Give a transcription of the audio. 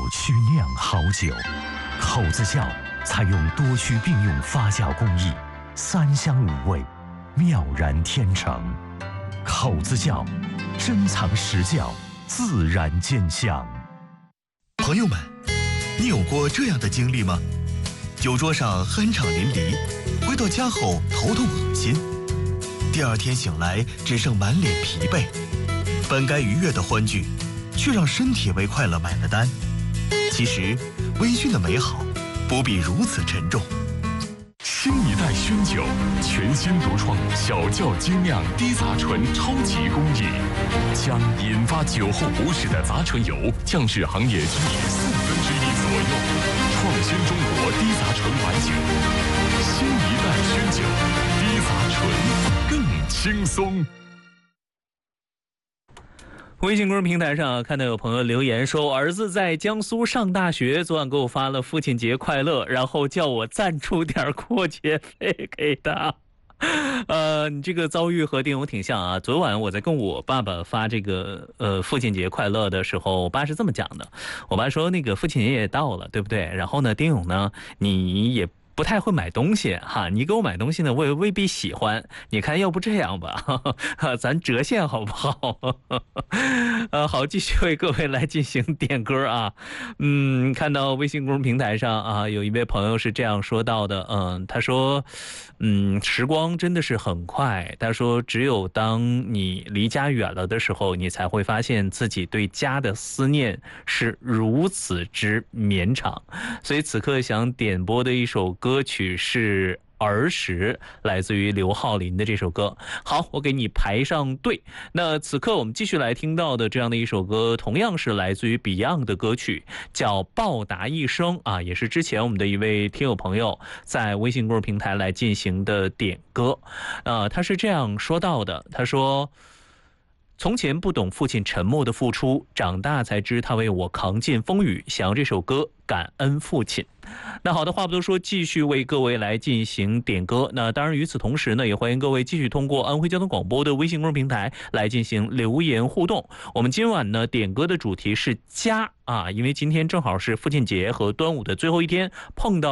曲酿好酒，口子窖采用多区并用发酵工艺，3香5味，妙然天成。口子窖，珍藏实窖，自然见香。 朋友们，你有过这样的经历吗？酒桌上酣畅淋漓，回到家后头痛恶心，第二天醒来只剩满脸疲惫，本该愉悦的欢聚，却让身体为快乐买了单。其实，微醺的美好不必如此沉重。 新一代熏酒，全新独创小窖精酿低杂醇超级工艺，将引发酒后不适的杂醇油降至行业均值1/4左右，创新中国低杂醇白酒。新一代熏酒，低杂醇更轻松。 微信公众平台上看到有朋友留言说，儿子在江苏上大学，昨晚给我发了父亲节快乐，然后叫我赞出点过节费给他。你这个遭遇和丁勇挺像啊。昨晚我在跟我爸爸发这个父亲节快乐的时候，我爸是这么讲的。我爸说那个父亲节也到了，对不对？然后呢，丁勇呢，你也不太会买东西哈，你给我买东西呢，我也未必喜欢。你看，要不这样吧，咱折现好不好？好，继续为各位来进行点歌啊。看到微信公众平台上啊，有一位朋友是这样说到的，他说，时光真的是很快。他说，只有当你离家远了的时候，你才会发现自己对家的思念是如此之绵长。所以此刻想点播的一首歌曲是儿时，来自于刘浩霖的这首歌。好，我给你排上队。那此刻我们继续来听到的这样的一首歌，同样是来自于 Beyond 的歌曲，叫《报答一生》啊，也是之前我们的一位听友朋友在微信公众平台来进行的点歌。他是这样说到的，他说，从前不懂父亲沉默的付出，长大才知他为我扛尽风雨。想要这首歌感恩父亲。那好的，话不多说，继续为各位来进行点歌。那当然与此同时呢，也欢迎各位继续通过安徽交通广播的微信公众平台来进行留言互动。我们今晚呢点歌的主题是家啊，因为今天正好是父亲节和端午的最后一天，碰到